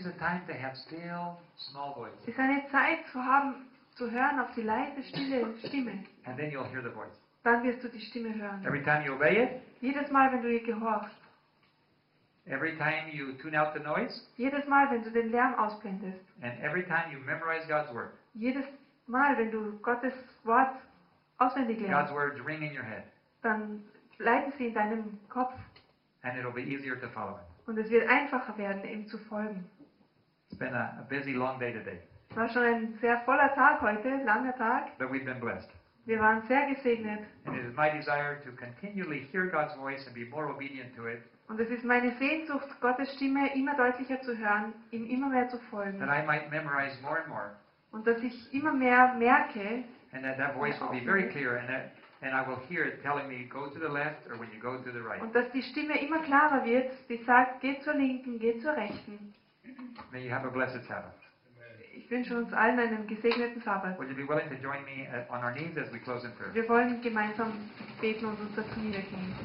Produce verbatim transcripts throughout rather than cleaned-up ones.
is a time to have still, small voice. Es ist eine Zeit zu haben, zu hören auf die leise, stille Stimme. And then you'll hear the voice. Dann wirst du die Stimme hören. Every time you obey it, Jedes Mal, wenn du ihr gehorchst. every time you tune out the noise, Jedes Mal, wenn du den Lärm ausblendest. and every time you memorize God's word. Jedes Mal, wenn du Gottes Wort auswendig God's lernst, words ring in your head, dann bleiben sie in deinem Kopf and it'll be easier to follow Him. und es wird einfacher werden, ihm zu folgen. It's been a, a busy, long day today, Es war schon ein sehr voller Tag heute, langer Tag. but we've been blessed. Wir waren sehr gesegnet. And it is my desire to continually hear God's voice and be more obedient to it, Und es ist meine Sehnsucht, Gottes Stimme immer deutlicher zu hören, ihm immer mehr zu folgen. that I might memorize more and more, Und dass ich immer mehr merke, and that that voice will be very clear, and that and I will hear it telling me, go to the left, or when you go to the right. und dass die Stimme immer klarer wird, die sagt, geh zur Linken, geh zur Rechten. May you have a blessed Sabbath. Ich wünsche uns allen einen gesegneten Sabbat. Would you be willing to join me at, on our knees as we close in prayer? Wir wollen gemeinsam beten und uns dazu niederknien.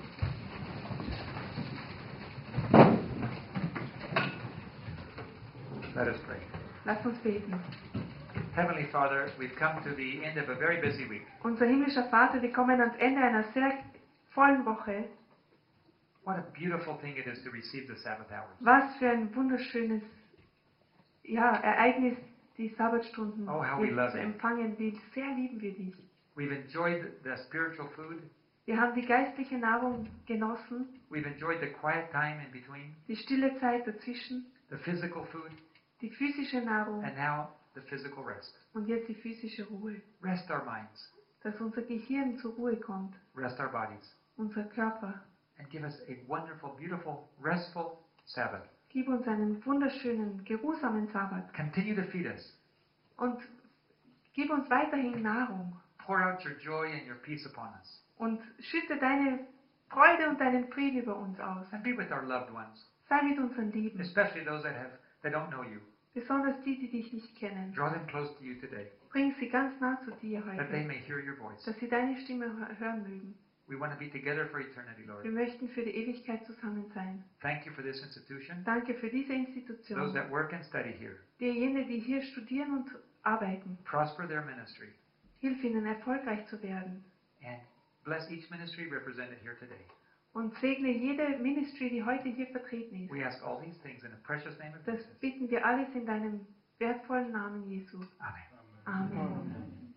Let us pray. Lasst uns beten. Heavenly Father, we've come to the end of a very busy week. Unser himmlischer Vater, wir kommen ans Ende einer sehr vollen Woche. What a beautiful thing it is to receive the Sabbath hours. Was für ein wunderschönes ja, Ereignis, die Sabbatstunden Oh, how we jetzt love zu you. empfangen. Wie sehr lieben wir dich. We've enjoyed the spiritual food. Wir haben die geistliche Nahrung genossen, We've enjoyed the quiet time in between, die stille Zeit dazwischen, the physical food, die physische Nahrung and now the physical rest. und jetzt die physische Ruhe. Rest our minds, Dass unser Gehirn zur Ruhe kommt, rest our bodies, unser Körper. and give us a wonderful, beautiful, restful Sabbath. Gib uns einen wunderschönen, geruhsamen Sabbat Continue to feed us. und gib uns weiterhin Nahrung Pour out your joy and your peace upon us. und schütte deine Freude und deinen Frieden über uns aus. And be with our loved ones, Sei mit unseren Lieben, especially those that have that don't know you. besonders die, die dich nicht kennen. Draw them close to you today, Bring sie ganz nah zu dir that they heute, may hear your voice. dass sie deine Stimme hö- hören mögen. We want to be together for eternity, Lord. Wir möchten für die Ewigkeit zusammen sein. Thank you for this institution. Danke für diese Those Institution. that work and study here, Diejenigen, die hier studieren und arbeiten, prosper their ministry, hilf ihnen erfolgreich zu werden. and bless each ministry represented here today. Und segne jede Ministry, die heute hier vertreten ist. We ask all these things in the precious name of Das Jesus. bitten wir alles in deinem wertvollen Namen Jesu. Amen. Amen.